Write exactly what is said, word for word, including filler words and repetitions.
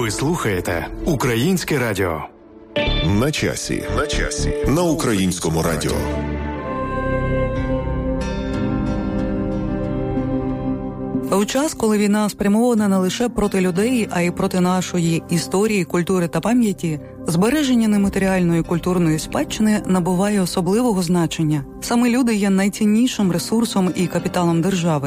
Ви слухаєте Українське радіо. На часі. На часі. На Українському радіо. У час, коли війна спрямована не лише проти людей, а й проти нашої історії, культури та пам'яті, збереження нематеріальної культурної спадщини набуває особливого значення. Саме люди є найціннішим ресурсом і капіталом держави.